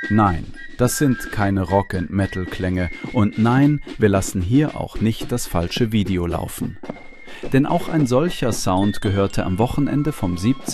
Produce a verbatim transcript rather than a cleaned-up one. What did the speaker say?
Nein, das sind keine Rock-and-Metal-Klänge und nein, wir lassen hier auch nicht das falsche Video laufen. Denn auch ein solcher Sound gehörte am Wochenende vom siebzehnten